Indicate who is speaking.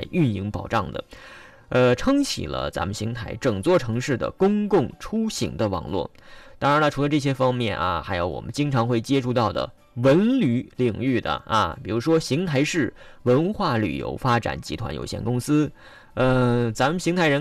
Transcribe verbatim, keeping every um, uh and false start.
Speaker 1: 来运营保障的，呃，撑起了咱们邢台整座城市的公共出行的网络。当然了，除了这些方面啊，还有我们经常会接触到的文旅领域的啊，比如说邢台市文化旅游发展集团有限公司，呃，咱们邢台人